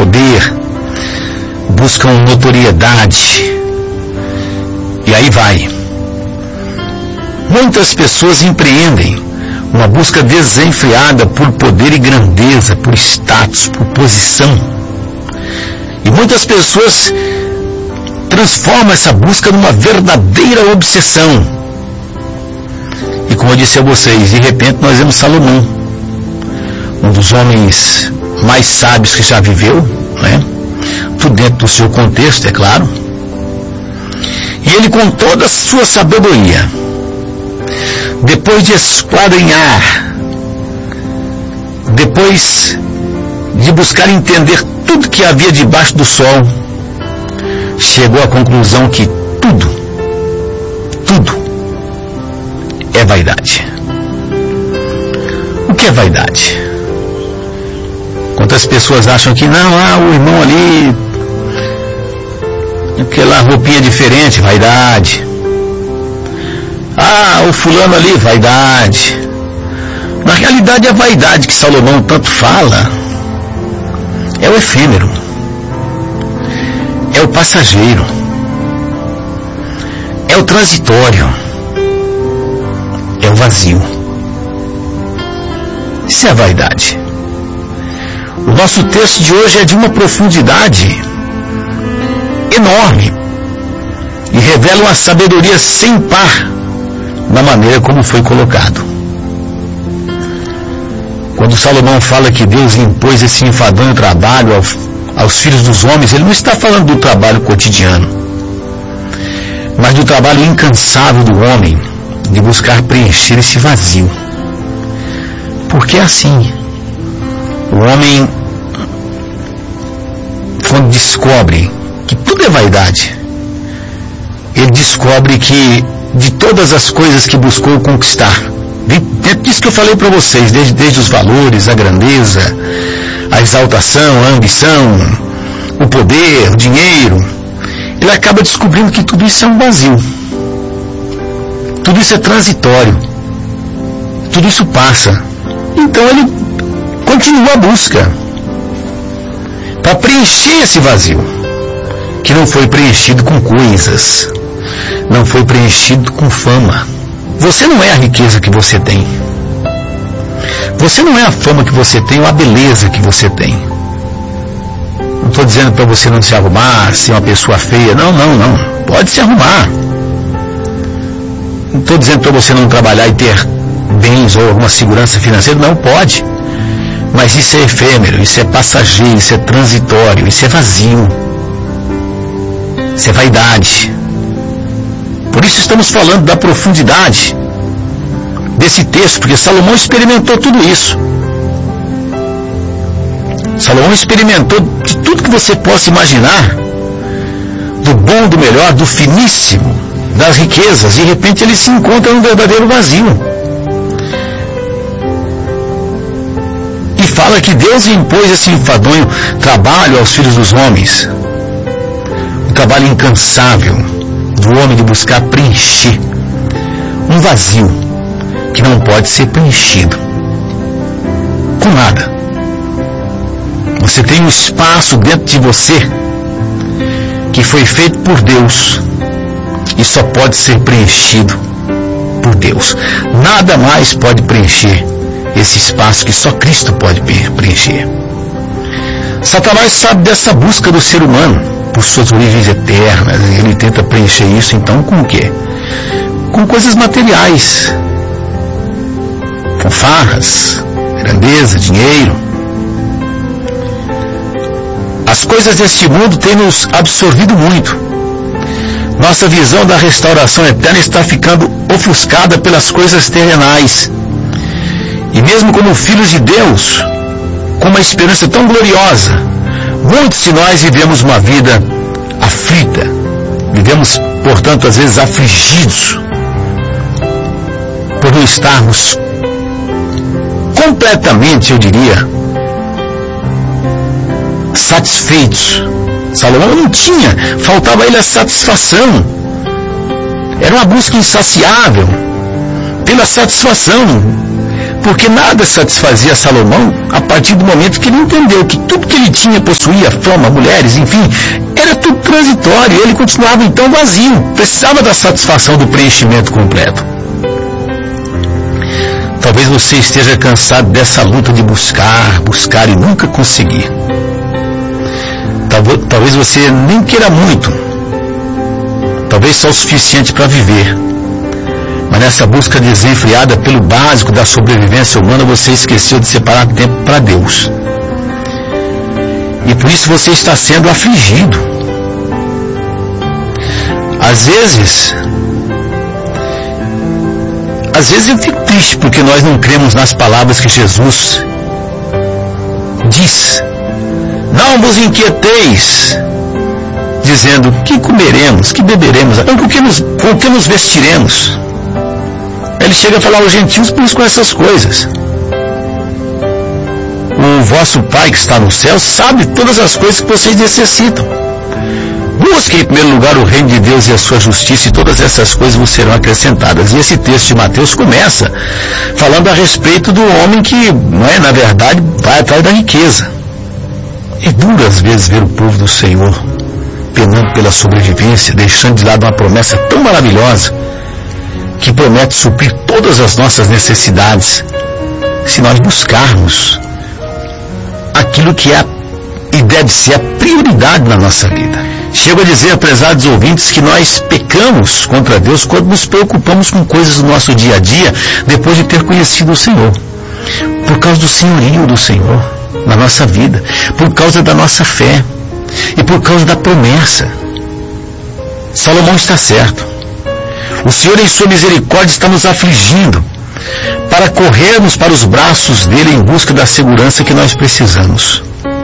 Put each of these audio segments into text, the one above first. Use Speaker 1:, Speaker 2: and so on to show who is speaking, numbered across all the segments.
Speaker 1: poder, buscam notoriedade, e aí vai. Muitas pessoas empreendem uma busca desenfreada por poder e grandeza, por status, por posição. E muitas pessoas transformam essa busca numa verdadeira obsessão. E como eu disse a vocês, de repente nós vemos Salomão, um dos homens mais sábios que já viveu, né? Tudo dentro do seu contexto, é claro. E ele, com toda a sua sabedoria, depois de esquadrinhar, depois de buscar entender tudo que havia debaixo do sol, chegou à conclusão que tudo é vaidade. O que é vaidade? Quantas pessoas acham que não, o irmão ali, aquela roupinha diferente, vaidade. O fulano ali, vaidade. Na realidade, a vaidade que Salomão tanto fala é o efêmero, é o passageiro, é o transitório, é o vazio. Isso é a vaidade. O nosso texto de hoje é de uma profundidade enorme e revela uma sabedoria sem par na maneira como foi colocado. Quando Salomão fala que Deus impôs esse enfadonho trabalho aos filhos dos homens, ele não está falando do trabalho cotidiano, mas do trabalho incansável do homem de buscar preencher esse vazio. Porque é assim, o homem, quando descobre que tudo é vaidade, ele descobre que de todas as coisas que buscou conquistar, dentro disso que eu falei para vocês, desde os valores, a grandeza, a exaltação, a ambição, o poder, o dinheiro, ele acaba descobrindo que tudo isso é um vazio. Tudo isso é transitório. Tudo isso passa. Então ele continua a busca para preencher esse vazio, que não foi preenchido com coisas, não foi preenchido com fama. Você não é a riqueza que você tem. Você não é a fama que você tem ou a beleza que você tem. Não estou dizendo para você não se arrumar, ser uma pessoa feia. Não. Pode se arrumar. Não estou dizendo para você não trabalhar e ter bens ou alguma segurança financeira. Não, pode. Mas isso é efêmero, isso é passageiro, isso é transitório, isso é vazio. Isso é vaidade. Por isso estamos falando da profundidade desse texto, porque Salomão experimentou tudo isso. Salomão experimentou de tudo que você possa imaginar, do bom, do melhor, do finíssimo, das riquezas. De repente ele se encontra num verdadeiro vazio. E fala que Deus impôs esse enfadonho trabalho aos filhos dos homens. Um trabalho incansável do homem de buscar preencher um vazio que não pode ser preenchido com nada. Você tem um espaço dentro de você que foi feito por Deus e só pode ser preenchido por Deus. Nada mais pode preencher esse espaço que só Cristo pode preencher. Satanás sabe dessa busca do ser humano por suas origens eternas. Ele tenta preencher isso então com o quê? Com coisas materiais, com farras, grandeza, dinheiro. As coisas deste mundo têm nos absorvido muito. Nossa visão da restauração eterna está ficando ofuscada pelas coisas terrenais. E mesmo como filhos de Deus, com uma esperança tão gloriosa, muitos de nós vivemos uma vida aflita. Vivemos, portanto, às vezes afligidos por não estarmos completamente, eu diria, satisfeitos. Salomão não tinha, faltava a ele a satisfação. Era uma busca insaciável pela satisfação, porque nada satisfazia Salomão a partir do momento que ele entendeu que tudo que ele tinha possuía, fama, mulheres, enfim, era tudo transitório. Ele continuava então vazio, precisava da satisfação do preenchimento completo. Talvez você esteja cansado dessa luta de buscar e nunca conseguir. Talvez você nem queira muito, talvez só o suficiente para viver. Mas nessa busca desenfreada pelo básico da sobrevivência humana, você esqueceu de separar tempo para Deus. E por isso você está sendo afligido. Às vezes eu fico triste porque nós não cremos nas palavras que Jesus diz. Não vos inquieteis, dizendo, que comeremos, que beberemos, com que nos vestiremos. Ele chega a falar aos gentios, buscam essas coisas. O vosso Pai que está no céu sabe todas as coisas que vocês necessitam. Busquem em primeiro lugar o reino de Deus e a sua justiça, e todas essas coisas vos serão acrescentadas. E esse texto de Mateus começa falando a respeito do homem que, na verdade, vai atrás da riqueza. É duro às vezes ver o povo do Senhor penando pela sobrevivência, deixando de lado uma promessa tão maravilhosa, que promete suprir todas as nossas necessidades, se nós buscarmos aquilo que é e deve ser a prioridade na nossa vida. Chego a dizer, prezados ouvintes, que nós pecamos contra Deus quando nos preocupamos com coisas do nosso dia a dia, depois de ter conhecido o Senhor, por causa do senhorio do Senhor na nossa vida, por causa da nossa fé e por causa da promessa. Salomão está certo. O Senhor, em sua misericórdia, está nos afligindo para corrermos para os braços dele em busca da segurança que nós precisamos.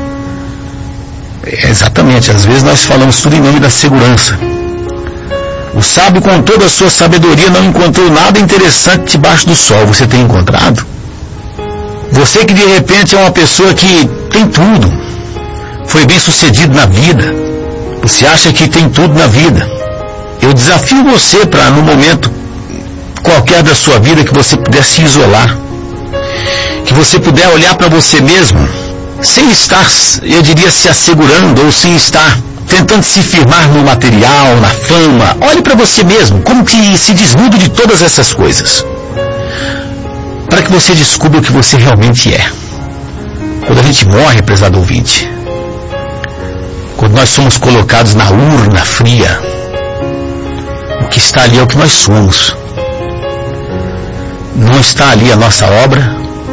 Speaker 1: Exatamente, às vezes nós falamos tudo em nome da segurança. O sábio, com toda a sua sabedoria, não encontrou nada interessante debaixo do sol. Você tem encontrado? Você que de repente é uma pessoa que tem tudo, foi bem sucedido na vida, você acha que tem tudo na vida. Eu desafio você para, no momento qualquer da sua vida, que você puder se isolar, que você puder olhar para você mesmo, sem estar, eu diria, se assegurando, ou sem estar tentando se firmar no material, na fama. Olhe para você mesmo, como que se desnude de todas essas coisas, para que você descubra o que você realmente é. Quando a gente morre, prezado ouvinte, quando nós somos colocados na urna fria, o que está ali é o que nós somos. Não está ali a nossa obra,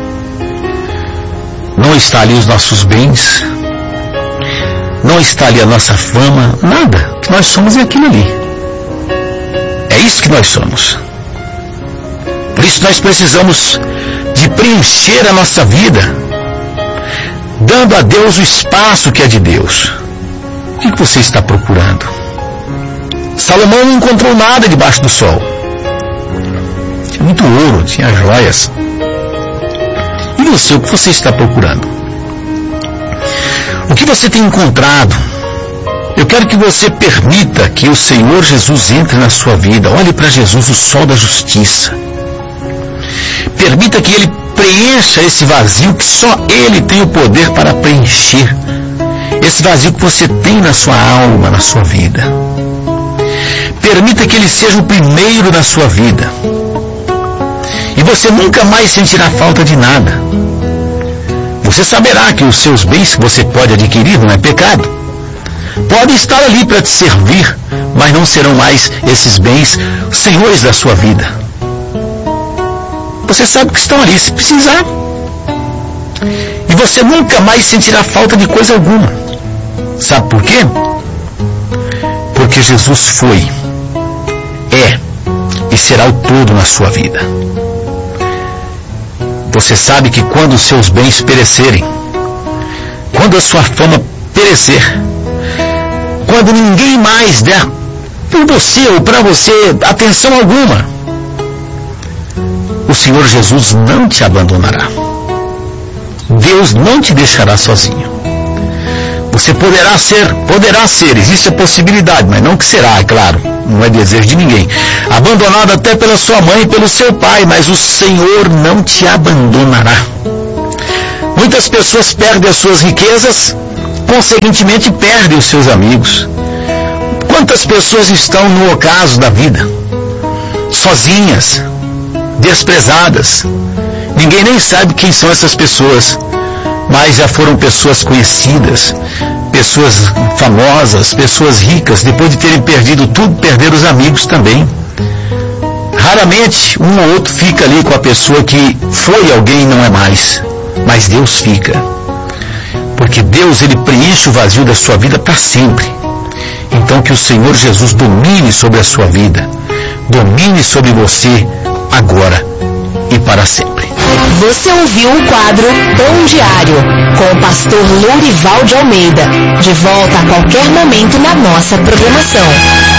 Speaker 1: não está ali os nossos bens, não está ali a nossa fama, nada. O que nós somos é aquilo ali. É isso que nós somos. Por isso nós precisamos de preencher a nossa vida, dando a Deus o espaço que é de Deus. O que você está procurando? Salomão não encontrou nada debaixo do sol. Tinha muito ouro, tinha joias. E você, o que você está procurando? O que você tem encontrado? Eu quero que você permita que o Senhor Jesus entre na sua vida. Olhe para Jesus, o sol da justiça. Permita que Ele preencha esse vazio que só Ele tem o poder para preencher. Esse vazio que você tem na sua alma, na sua vida. Permita que Ele seja o primeiro na sua vida. E você nunca mais sentirá falta de nada. Você saberá que os seus bens que você pode adquirir, não é pecado, podem estar ali para te servir, mas não serão mais esses bens senhores da sua vida. Você sabe que estão ali se precisar. E você nunca mais sentirá falta de coisa alguma. Sabe por quê? Porque Jesus foi, é e será o todo na sua vida. Você sabe que quando os seus bens perecerem, quando a sua fama perecer, quando ninguém mais der por você ou para você atenção alguma, o Senhor Jesus não te abandonará. Deus não te deixará sozinho. Você poderá ser, existe a possibilidade, mas não que será, é claro, não é desejo de ninguém. Abandonado até pela sua mãe e pelo seu pai, mas o Senhor não te abandonará. Muitas pessoas perdem as suas riquezas, consequentemente perdem os seus amigos. Quantas pessoas estão no ocaso da vida? Sozinhas, desprezadas. Ninguém nem sabe quem são essas pessoas, mas já foram pessoas conhecidas, pessoas famosas, pessoas ricas, depois de terem perdido tudo, perderam os amigos também. Raramente um ou outro fica ali com a pessoa que foi alguém e não é mais, mas Deus fica. Porque Deus, ele preenche o vazio da sua vida para sempre. Então que o Senhor Jesus domine sobre a sua vida, domine sobre você agora e para sempre.
Speaker 2: Você ouviu o quadro Pão Diário, com o pastor Lourival de Almeida. De volta a qualquer momento na nossa programação.